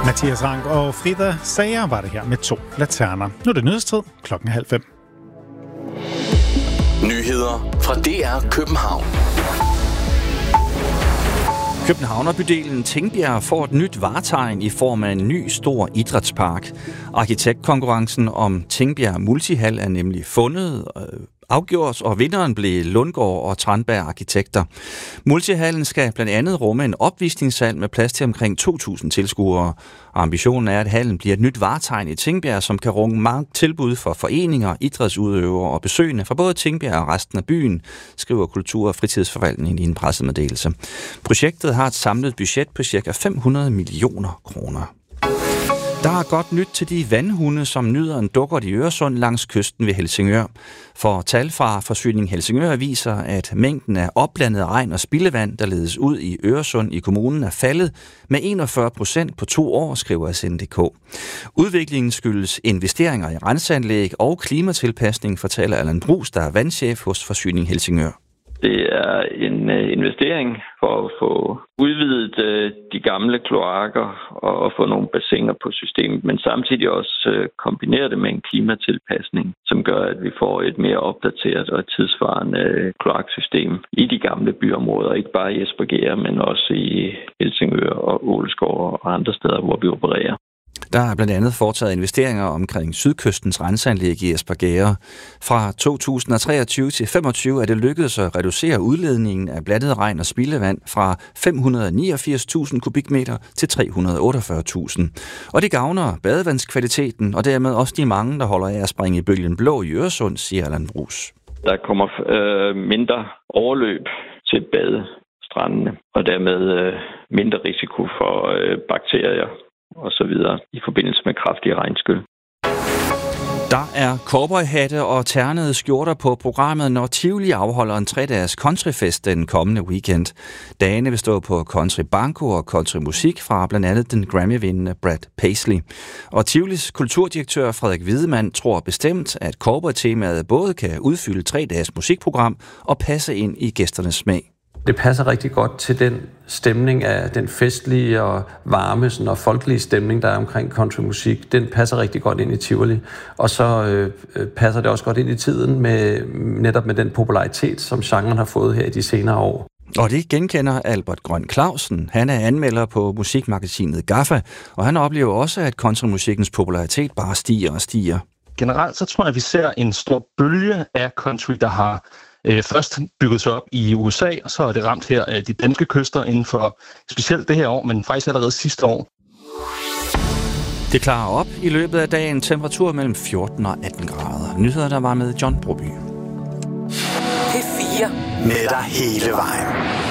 Mathias Rank og Frida Sager var det her med 2 laterner. Nu er det nyhedstid, 4:30. Nyheder fra DR København. Københavnerbydelen Tingbjerg får et nyt vartegn i form af en ny stor idrætspark. Arkitektkonkurrencen om Tingbjerg Multihal er nemlig afgjort, og vinderen blev Lundgaard og Tranberg Arkitekter. Multihallen skal blandt andet rumme en opvisningssal med plads til omkring 2.000 tilskuere. Ambitionen er, at hallen bliver et nyt vartegn i Tingbjerg, som kan rumme mange tilbud for foreninger, idrætsudøvere og besøgende fra både Tingbjerg og resten af byen, skriver Kultur- og Fritidsforvaltningen i en pressemeddelelse. Projektet har et samlet budget på ca. 500 millioner kroner. Der er godt nyt til de vandhunde, som nyder en dukkert i Øresund langs kysten ved Helsingør. For tal fra Forsyning Helsingør viser, at mængden af opblandet regn og spildevand, der ledes ud i Øresund i kommunen, er faldet med 41% på 2 år, skriver SNDK. Udviklingen skyldes investeringer i renseanlæg og klimatilpasning, fortæller Allan Bruus, der er vandchef hos Forsyning Helsingør. Det er en investering for at få udvidet de gamle kloakker og få nogle bassiner på systemet, men samtidig også kombinere det med en klimatilpasning, som gør, at vi får et mere opdateret og tidssvarende kloaksystem i de gamle byområder, ikke bare i Espergærde, men også i Helsingør og Åleskov og andre steder, hvor vi opererer. Der er blandt andet foretaget investeringer omkring Sydkystens renseanlæg i Espergærde. Fra 2023 til 2025 er det lykkedes at reducere udledningen af blandet regn og spildevand fra 589.000 kubikmeter til 348.000. Og det gavner badevandskvaliteten, og dermed også de mange, der holder af at springe i bølgen blå i Øresund, siger Allan Bruus. Der kommer mindre overløb til badestrandene, og dermed mindre risiko for bakterier og så videre i forbindelse med kraftige regnskyl. Der er cowboyhatte og ternede skjorter på programmet, når Tivoli afholder en 3-dages countryfest den kommende weekend. Dagene vil stå på country banko og country musik fra blandt andet den Grammy-vindende Brad Paisley. Og Tivolis kulturdirektør Frederik Wiedemann tror bestemt, at cowboy-temaet både kan udfylde 3-dages musikprogram og passe ind i gæsternes smag. Det passer rigtig godt til den stemning af den festlige og varme sådan, og folkelige stemning, der er omkring countrymusik. Den passer rigtig godt ind i Tivoli. Og så passer det også godt ind i tiden netop med den popularitet, som genren har fået her i de senere år. Og det genkender Albert Grøn Clausen. Han er anmelder på musikmagasinet Gaffa, og han oplever også, at countrymusikkens popularitet bare stiger og stiger. Generelt så tror jeg, at vi ser en stor bølge af country, der har først bygget sig op i USA, og så er det ramt her af de danske kyster inden for specielt det her år, men faktisk allerede sidste år. Det klarer op i løbet af dagen. Temperatur mellem 14 og 18 grader. Nyheder, der var med John Broby. P4 med dig hele vejen.